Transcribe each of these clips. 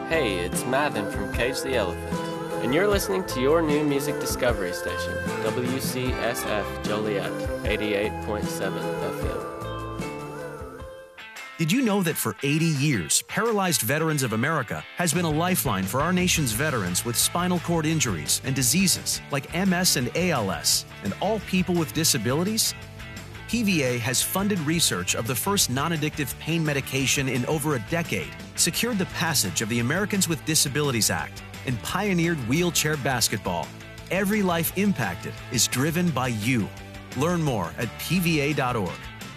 Hey, it's Mavin from Cage the Elephant, and you're listening to your new music discovery station, WCSF Joliet, 88.7 FM. Did you know that for 80 years, Paralyzed Veterans of America has been a lifeline for our nation's veterans with spinal cord injuries and diseases like MS and ALS, and all people with disabilities? PVA has funded research of the first non-addictive pain medication in over a decade, secured the passage of the Americans with Disabilities Act, and pioneered wheelchair basketball. Every life impacted is driven by you. Learn more at pva.org.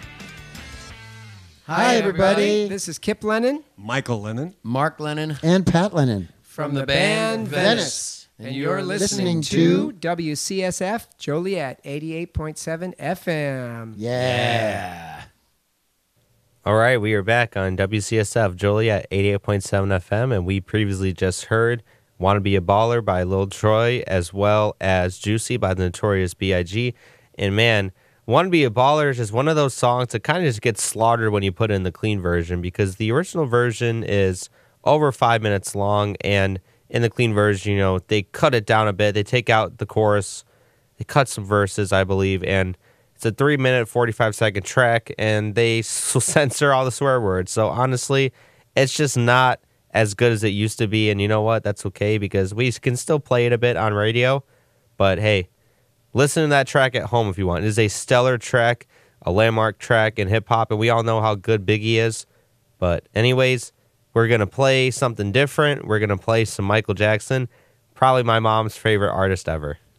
Hi, everybody. This is Kip Lennon, Michael Lennon, Mark Lennon, and Pat Lennon from the band Venice. And you're listening to WCSF Joliet 88.7 FM. Yeah. All right, we are back on WCSF Joliet 88.7 FM, and we previously just heard Wanna Be a Baller by Lil Troy, as well as Juicy by the Notorious B.I.G. And man, Wanna Be a Baller is just one of those songs that kind of just gets slaughtered when you put it in the clean version, because the original version is over 5 minutes long, and in the clean version, you know, they cut it down a bit. They take out the chorus. They cut some verses, I believe, and it's a 3-minute, 45-second track, and they censor all the swear words. So honestly, it's just not as good as it used to be, and you know what? That's okay, because we can still play it a bit on radio, but hey, listen to that track at home if you want. It is a stellar track, a landmark track in hip-hop, and we all know how good Biggie is. But anyways, we're going to play something different. We're going to play some Michael Jackson, probably my mom's favorite artist ever.